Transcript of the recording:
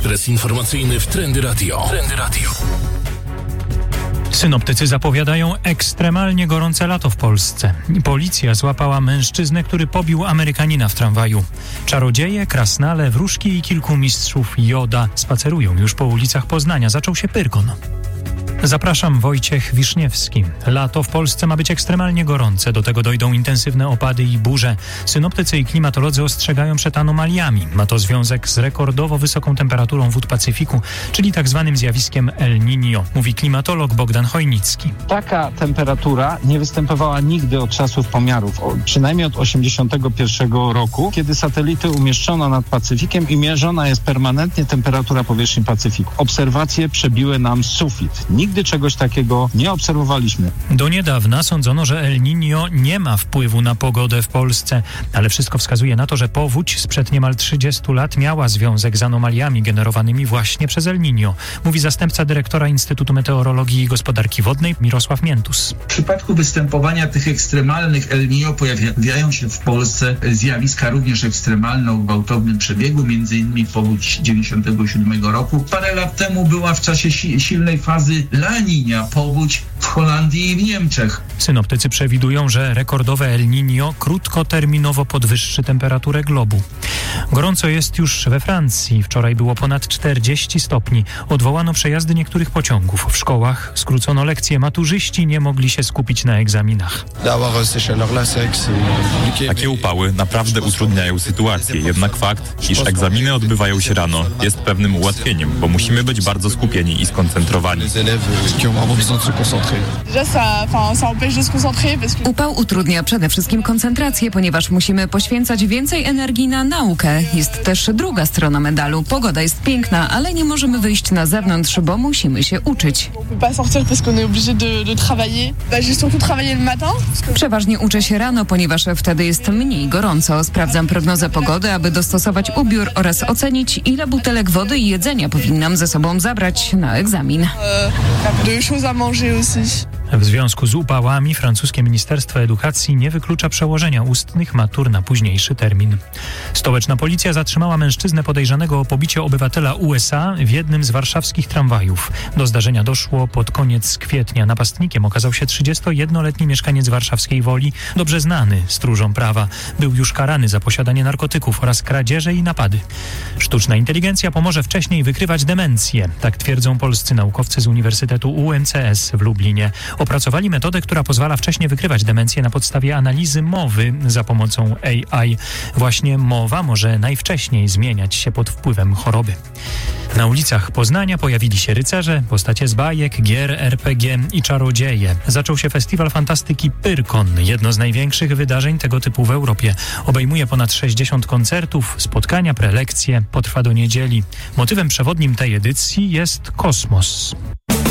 Ekspres informacyjny w Trendy Radio. Synoptycy zapowiadają ekstremalnie gorące lato w Polsce. Policja złapała mężczyznę, który pobił Amerykanina w tramwaju. Czarodzieje, krasnale, wróżki i kilku mistrzów joda spacerują już po ulicach Poznania. Zaczął się Pyrkon. Zapraszam, Wojciech Wiszniewski. Lato w Polsce ma być ekstremalnie gorące. Do tego dojdą intensywne opady i burze. Synoptycy i klimatolodzy ostrzegają przed anomaliami. Ma to związek z rekordowo wysoką temperaturą wód Pacyfiku, czyli tak zwanym zjawiskiem El Niño, mówi klimatolog Bogdan Chojnicki. Taka temperatura nie występowała nigdy od czasów pomiarów, przynajmniej od 1981 roku, kiedy satelity umieszczono nad Pacyfikiem i mierzona jest permanentnie temperatura powierzchni Pacyfiku. Obserwacje przebiły nam sufit. Nigdy czegoś takiego nie obserwowaliśmy. Do niedawna sądzono, że El Niño nie ma wpływu na pogodę w Polsce, ale wszystko wskazuje na to, że powódź sprzed niemal 30 lat miała związek z anomaliami generowanymi właśnie przez El Niño, mówi zastępca dyrektora Instytutu Meteorologii i Gospodarki Wodnej Mirosław Miętus. W przypadku występowania tych ekstremalnych El Niño pojawiają się w Polsce zjawiska również ekstremalne o gwałtownym przebiegu, między innymi powódź 97 roku. Parę lat temu była w czasie silnej fazy La Niña, powódź w Holandii i w Niemczech. Synoptycy przewidują, że rekordowe El Niño krótkoterminowo podwyższy temperaturę globu. Gorąco jest już we Francji. Wczoraj było ponad 40 stopni. Odwołano przejazdy niektórych pociągów. W szkołach skrócono lekcje. Maturzyści nie mogli się skupić na egzaminach. Takie upały naprawdę utrudniają sytuację. Jednak fakt, iż egzaminy odbywają się rano, jest pewnym ułatwieniem, bo musimy być bardzo skupieni i skoncentrowani. Upał utrudnia przede wszystkim koncentrację, ponieważ musimy poświęcać więcej energii na naukę. Jest też druga strona medalu. Pogoda jest piękna, ale nie możemy wyjść na zewnątrz, bo musimy się uczyć. Przeważnie uczę się rano, ponieważ wtedy jest mniej gorąco. Sprawdzam prognozę pogody, aby dostosować ubiór oraz ocenić, ile butelek wody i jedzenia powinnam ze sobą zabrać na egzamin. W związku z upałami francuskie Ministerstwo Edukacji nie wyklucza przełożenia ustnych matur na późniejszy termin. Stołeczna policja zatrzymała mężczyznę podejrzanego o pobicie obywatela USA w jednym z warszawskich tramwajów. Do zdarzenia doszło pod koniec kwietnia. Napastnikiem okazał się 31-letni mieszkaniec warszawskiej Woli, dobrze znany stróżom prawa. Był już karany za posiadanie narkotyków oraz kradzieże i napady. Sztuczna inteligencja pomoże wcześniej wykrywać demencję. Tak twierdzą polscy naukowcy z Uniwersytetu UMCS w Lublinie. Opracowali metodę, która pozwala wcześniej wykrywać demencję na podstawie analizy mowy za pomocą AI. Właśnie mowa może najwcześniej zmieniać się pod wpływem choroby. Na ulicach Poznania pojawili się rycerze, postacie z bajek, gier, RPG i czarodzieje. Zaczął się festiwal fantastyki Pyrkon, jedno z największych wydarzeń tego typu w Europie. Obejmuje ponad 60 koncertów, spotkania, prelekcje, potrwa do niedzieli. Motywem przewodnim tej edycji jest kosmos.